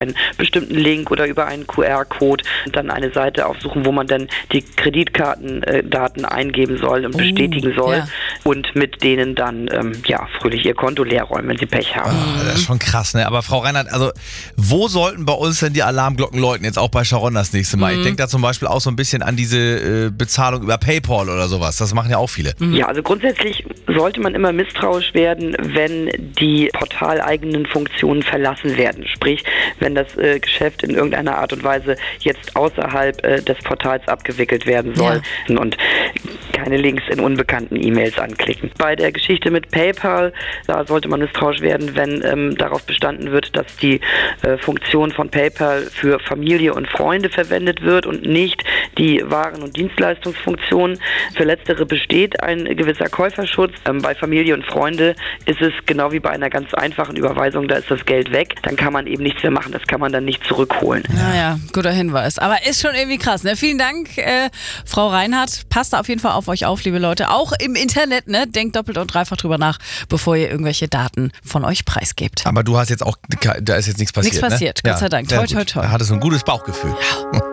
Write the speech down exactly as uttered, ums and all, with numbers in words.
einen bestimmten Link oder über einen Q R-Code dann eine Seite aufsuchen, wo man dann die Kreditkartendaten eingeben soll und bestätigen soll ja. und mit denen dann ähm, ja fröhlich ihr Konto leer räumen, wenn sie Pech haben. Oh, das ist schon krass, ne? Aber Frau Reinhardt, also wo sollten bei uns denn die Alarmglocken läuten, jetzt auch bei Sharon das nächste Mal? Mhm. Ich denke da zum Beispiel auch so ein bisschen an diese äh, Bezahlung über PayPal oder sowas. Das machen ja auch viele. Mhm. Ja, also grundsätzlich sollte man immer misstrauisch werden, wenn die portaleigenen Funktionen verlassen werden. Sprich, wenn das äh, Geschäft in irgendeiner Art und Weise jetzt außerhalb äh, des Portals abgewickelt werden soll ja. und keine Links in unbekannten E-Mails anklicken. Bei der Geschichte mit PayPal, da sollte man misstrauisch werden, wenn ähm, darauf bestanden wird, dass die äh, Funktion von PayPal für Familie und Freunde verwendet wird und nicht die Waren- und Dienstleistungsfunktion. Für letztere besteht ein gewisser Käuferschutz. Ähm, bei Familie und Freunde ist es genau wie bei einer ganz einfachen Überweisung, da ist das Geld weg, dann kann man eben nichts mehr machen, das kann man dann nicht zurückholen. Naja, guter Hinweis. Aber ist schon irgendwie krass, ne? Vielen Dank, äh, Frau Reinhardt. Passt da auf jeden Fall auf euch auf, liebe Leute. Auch im Internet, ne? Denkt doppelt und dreifach drüber nach, bevor ihr irgendwelche Daten von euch preisgebt. Aber du hast jetzt auch, da ist jetzt nichts passiert, Nichts passiert, ne? Gott sei Dank. Toi, toi, toi. Da hattest du ein gutes Bauchgefühl. Ja.